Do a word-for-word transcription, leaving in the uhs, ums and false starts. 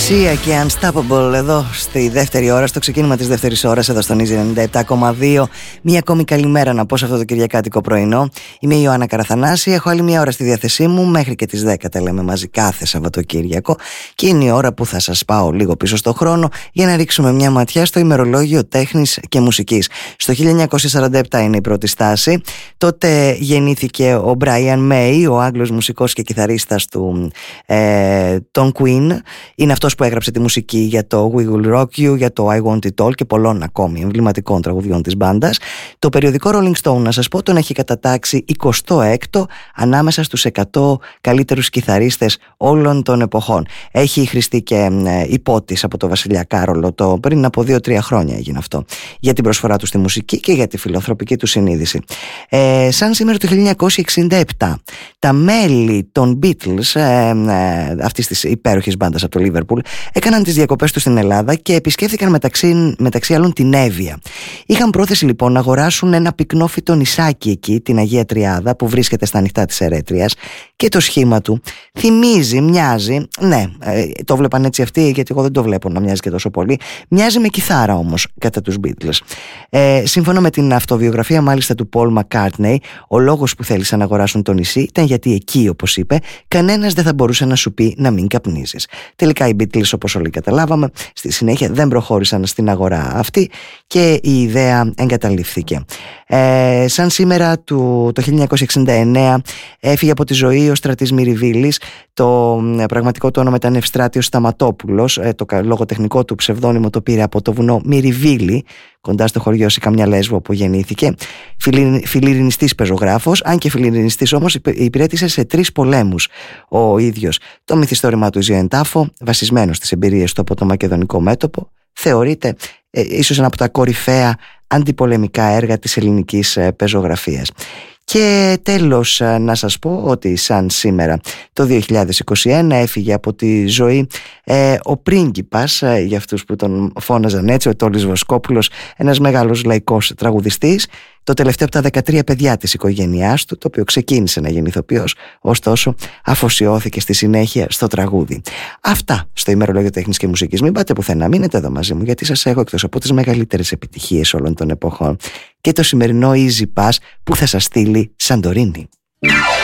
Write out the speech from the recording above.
Sia και Unstoppable εδώ στη δεύτερη ώρα, στο ξεκίνημα της δεύτερης ώρας εδώ στον Easy ενενήντα επτά κόμμα δύο. Μια ακόμη καλημέρα να πω σε αυτό το κυριακάτικο πρωινό. Είμαι η Ιωάννα Καραθανάση, έχω άλλη μια ώρα στη διάθεσή μου, μέχρι και τις δέκα τα λέμε μαζί κάθε Σαββατοκύριακο, και είναι η ώρα που θα σας πάω λίγο πίσω στο χρόνο για να ρίξουμε μια ματιά στο ημερολόγιο τέχνης και μουσικής. Στο χίλια εννιακόσια σαράντα επτά είναι η πρώτη στάση. Τότε γεννήθηκε ο Brian May, ο Άγγλος μουσικός και κιθαρίστας του ε, τον Queen. Είναι αυτός που έγραψε τη μουσική για το We Will Rock You, για το I Want It All και πολλών ακόμη εμβληματικών τραγουδιών της μπάντας. Το περιοδικό Rolling Stone, να σας πω, τον έχει κατατάξει εικοστό έκτο ανάμεσα στους εκατό καλύτερους κιθαρίστες όλων των εποχών. Έχει χρηστεί και ε, υπότις από το Βασιλιά Κάρολο, το πριν από δύο τρία χρόνια έγινε αυτό, για την προσφορά του στη μουσική και για τη φιλανθρωπική του συνείδηση. Ε, σαν σήμερα το χίλια εννιακόσια εξήντα επτά, τα μέλη των Beatles, ε, ε, αυτής της υπέροχης μπάντας από το Liverpool, έκαναν τις διακοπές τους στην Ελλάδα και επισκέφθηκαν μεταξύ, μεταξύ άλλων την Εύβοια. Είχαν πρόθεση λοιπόν να αγοράσουν ένα πυκνόφυτο νησάκι εκεί, την Αγία Τριάδα, που βρίσκεται στα ανοιχτά της Ερέτριας, και το σχήμα του θυμίζει, μοιάζει, ναι, ε, το βλέπαν έτσι αυτοί, γιατί εγώ δεν το βλέπω να μοιάζει και τόσο πολύ, μοιάζει με κιθάρα όμως κατά τους Beatles. Ε, σύμφωνα με την αυτοβιογραφία μάλιστα του Paul McCartney, ο λόγος που θέλησαν να αγοράσουν το νησί ήταν γιατί εκεί, όπως είπε, κανένας δεν θα μπορούσε να σου πει να μην καπνίζεις. Τελικά οι Beatles, όπως όλοι καταλάβαμε, στη συνέχεια δεν προχώρησαν στην αγορά αυτή και η ιδέα εγκαταλείφθηκε. Ε, σαν σήμερα του, το χίλια εννιακόσια εξήντα εννέα έφυγε από τη ζωή ο Στρατής Μυριβίλης. Το πραγματικό του όνομα ήταν Ευστράτιος Σταματόπουλος. Ε, το λογοτεχνικό του ψευδόνυμο το πήρε από το βουνό Μυριβίλη, κοντά στο χωριό Σικαμιά Λέσβο, που γεννήθηκε. Φιλιρινιστής πεζογράφος, αν και φιλιρινιστής όμως, υπηρέτησε σε τρεις πολέμους ο ίδιος. Το μυθιστόρημά του «Ίζω εν τάφο», βασισμένο στις εμπειρίες του από το μακεδονικό μέτωπο, θεωρείται ε, ίσως ένα από τα κορυφαία αντιπολεμικά έργα της ελληνικής ε, πεζογραφίας. Και τέλος να σας πω ότι σαν σήμερα το δύο χιλιάδες είκοσι ένα έφυγε από τη ζωή ε, ο πρίγκιπας, ε, για αυτούς που τον φώναζαν έτσι, ο Τόλης Βοσκόπουλος, ένας μεγάλος λαϊκός τραγουδιστής, το τελευταίο από τα δεκατρία παιδιά της οικογένειάς του, το οποίο ξεκίνησε να γίνει ηθοποιός, ωστόσο αφοσιώθηκε στη συνέχεια στο τραγούδι. Αυτά στο ημερολόγιο τέχνης και μουσικής. Μην πάτε πουθενά, μείνετε εδώ μαζί μου, γιατί σας έχω εκτός από τις μεγαλύτερες επιτυχίες όλων των εποχών και το σημερινό Easy Pass που θα σας στείλει Σαντορίνη.